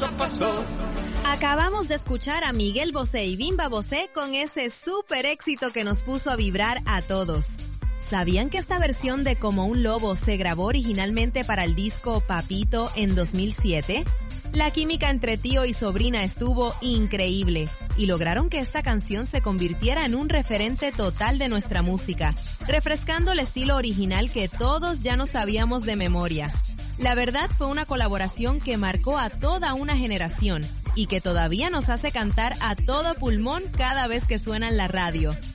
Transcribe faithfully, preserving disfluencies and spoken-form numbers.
nada pasó. Acabamos de escuchar a Miguel Bosé y Bimba Bosé con ese súper éxito que nos puso a vibrar a todos. ¿Sabían que esta versión de Como un Lobo se grabó originalmente para el disco Papito en dos mil siete? La química entre tío y sobrina estuvo increíble y lograron que esta canción se convirtiera en un referente total de nuestra música, refrescando el estilo original que todos ya no sabíamos de memoria. La verdad fue una colaboración que marcó a toda una generación y que todavía nos hace cantar a todo pulmón cada vez que suena en la radio.